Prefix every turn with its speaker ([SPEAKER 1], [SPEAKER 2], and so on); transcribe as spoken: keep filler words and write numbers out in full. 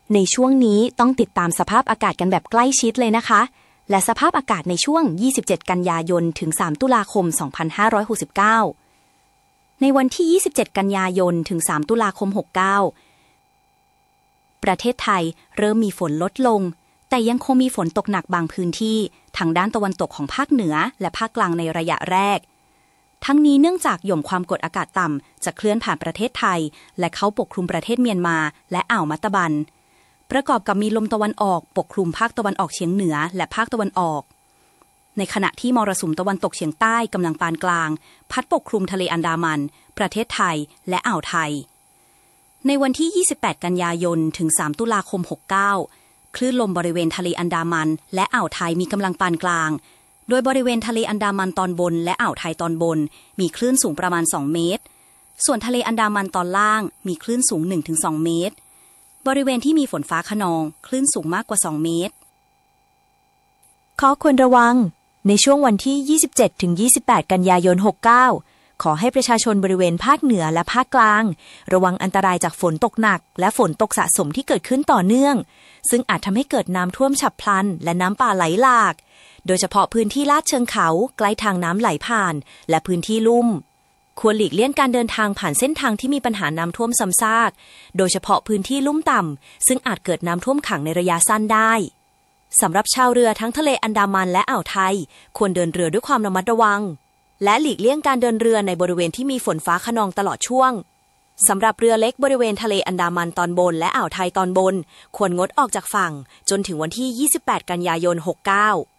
[SPEAKER 1] ในช่วงนี้ต้องติดตามสภาพอากาศกันแบบใกล้ชิดเลยนะคะและสภาพอากาศในช่วงยี่สิบเจ็ดกันยายนถึงสามตุลาคมสองพันห้าร้อยหกสิบเก้าในวันที่ยี่สิบเจ็ดกันยายนถึงสามตุลาคมหกสิบเก้าประเทศไทยเริ่มมีฝนลดลงแต่ยังคงมีฝนตกหนักบางพื้นที่ทางด้านตะวันตกของภาคเหนือและภาคกลางในระยะแรกทั้งนี้เนื่องจากหย่อมความกดอากาศต่ำจะเคลื่อนผ่านประเทศไทยและเข้าปกคลุมประเทศเมียนมาและอ่าวมัตตบันประกอบกับมีลมตะวันออกปกคลุมภาคตะวันออกเฉียงเหนือและภาคตะวันออกในขณะที่มรสุมตะวันตกเฉียงใต้กำลังปานกลางพัดปกคลุมทะเลอันดามันประเทศไทยและอ่าวไทยในวันที่ยี่สิบแปดกันยายนถึงสามตุลาคมหกสิบเก้าคลื่นลมบริเวณทะเลอันดามันและอ่าวไทยมีกำลังปานกลางโดยบริเวณทะเลอันดามันตอนบนและอ่าวไทยตอนบนมีคลื่นสูงประมาณสองเมตรส่วนทะเลอันดามันตอนล่างมีคลื่นสูง หนึ่งถึงสอง เมตรบริเวณที่มีฝนฟ้าคะนองคลื่นสูงมากกว่าสองเมตร
[SPEAKER 2] ข้อควรระวังในช่วงวันที่ ยี่สิบเจ็ดถึงยี่สิบแปด กันยายน หกสิบเก้าขอให้ประชาชนบริเวณภาคเหนือและภาคกลางระวังอันตรายจากฝนตกหนักและฝนตกสะสมที่เกิดขึ้นต่อเนื่องซึ่งอาจทำให้เกิดน้ำท่วมฉับพลันและน้ำป่าไหลหลากโดยเฉพาะพื้นที่ลาดเชิงเขาใกล้ทางน้ำไหลผ่านและพื้นที่ลุ่มควรหลีกเลี่ยงการเดินทางผ่านเส้นทางที่มีปัญหาน้ำท่วมซ้ำซากโดยเฉพาะพื้นที่ลุ่มต่ำซึ่งอาจเกิดน้ำท่วมขังในระยะสั้นได้สำหรับชาวเรือทั้งทะเลอันดามันและอ่าวไทยควรเดินเรือด้วยความระมัดระวังและหลีกเลี่ยงการเดินเรือในบริเวณที่มีฝนฟ้าคะนองตลอดช่วงสำหรับเรือเล็กบริเวณทะเลอันดามันตอนบนและอ่าวไทยตอนบนควรงดออกจากฝั่งจนถึงวันที่ยี่สิบแปดกันยายนหกสิบเก้า